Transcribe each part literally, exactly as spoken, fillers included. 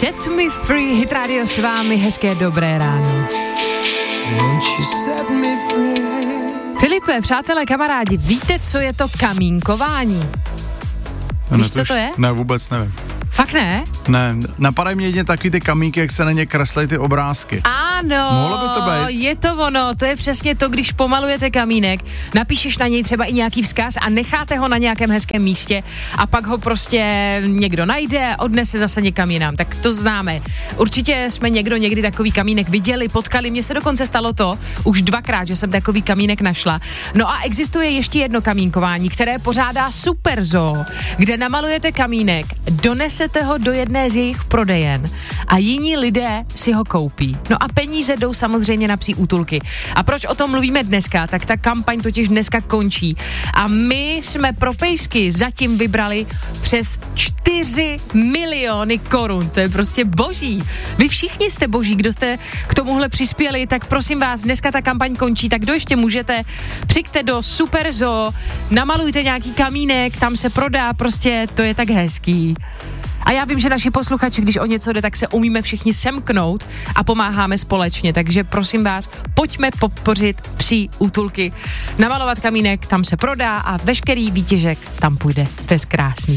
Set Me Free, Hit Radio s vámi, hezké dobré ráno. Filipe, přátelé, kamarádi, víte, co je to kamínkování? To Víš, co to je? Ne, vůbec nevím. Fakt ne? Ne, napadají mě jedně takový ty kamínky, jak se na ně kreslej ty obrázky. Ano, Mohlo by to být? Je to ono, to je přesně to, když pomalujete kamínek, napíšeš na něj třeba i nějaký vzkaz a necháte ho na nějakém hezkém místě a pak ho prostě někdo najde a odnese zase někam jinam, tak to známe. Určitě jsme někdo někdy takový kamínek viděli, potkali, mně se dokonce stalo to už dvakrát, že jsem takový kamínek našla. No a existuje ještě jedno kamínkování, které pořádá Super Zoo, kde namalujete kamínek, donese ho do jedné z jejich prodejen a jiní lidé si ho koupí. No a peníze jdou samozřejmě na psí útulky. A proč o tom mluvíme dneska? Tak ta kampaň totiž dneska končí. A my jsme pro pejsky zatím vybrali přes čtyři miliony korun. To je prostě boží. Vy všichni jste boží, kdo jste k tomuhle přispěli, tak prosím vás, dneska ta kampaň končí, tak kdo ještě můžete, přijďte do Super Zoo, namalujte nějaký kamínek, tam se prodá, prostě to je tak hezký. A já vím, že naši posluchači, když o něco jde, tak se umíme všichni semknout a pomáháme společně, takže prosím vás, pojďme podpořit psí útulky. Namalovat kamínek, tam se prodá a veškerý výtěžek tam půjde. To je krásný.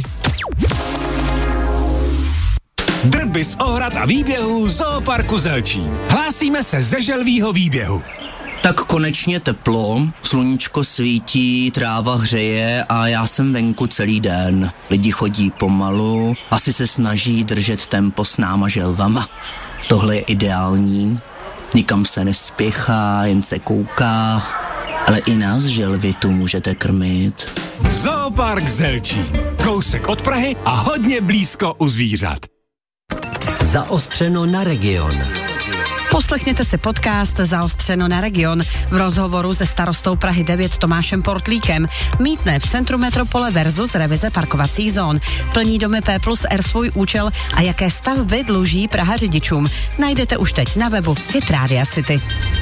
Drby z ohrad a výběhů Zooparku Zelčín. Hlásíme se ze želvího výběhu. Tak konečně teplo, sluníčko svítí, tráva hřeje a já jsem venku celý den. Lidi chodí pomalu, asi se snaží držet tempo s náma želvama. Tohle je ideální, nikam se nespěchá, jen se kouká, ale i nás želvy tu můžete krmit. Zoopark Zelčín, kousek od Prahy a hodně blízko u zvířat. Zaostřeno na region. Poslechněte si podcast Zaostřeno na region v rozhovoru se starostou Prahy devět Tomášem Portlíkem. Mýtné v centru metropole versus revize parkovacích zón. Plní domy P plus R svůj účel a jaké stavby dluží Praha řidičům. Najdete už teď na webu Hit Radio City.